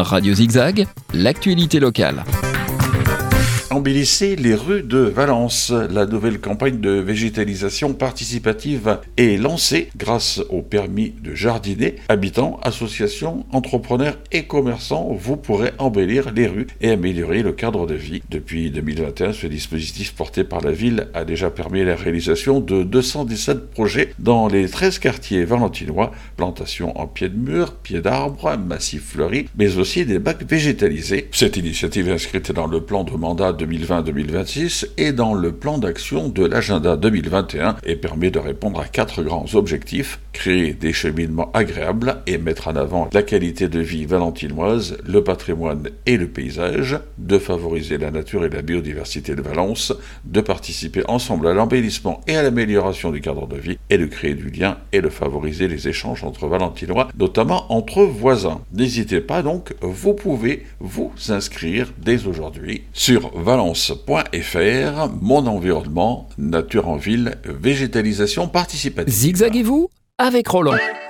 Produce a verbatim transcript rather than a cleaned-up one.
Radio Zigzag, l'actualité locale. Embellisser les rues de Valence. La nouvelle campagne de végétalisation participative est lancée grâce au permis de jardiner. Habitants, associations, entrepreneurs et commerçants, vous pourrez embellir les rues et améliorer le cadre de vie. Depuis deux mille vingt et un, ce dispositif porté par la ville a déjà permis la réalisation de deux cent dix-sept projets dans les treize quartiers valentinois, plantations en pied de mur, pieds d'arbres, massifs fleuris, mais aussi des bacs végétalisés. Cette initiative est inscrite dans le plan de mandat deux mille vingt à deux mille vingt-six et dans le plan d'action de l'agenda deux mille vingt et un et permet de répondre à quatre grands objectifs: créer des cheminements agréables et mettre en avant la qualité de vie valentinoise, le patrimoine et le paysage, de favoriser la nature et la biodiversité de Valence, de participer ensemble à l'embellissement et à l'amélioration du cadre de vie et de créer du lien et de favoriser les échanges entre valentinois, notamment entre voisins. N'hésitez pas donc, vous pouvez vous inscrire dès aujourd'hui sur valence point f r. Mon environnement, nature en ville, végétalisation participative. Zigzaguez-vous avec Roland.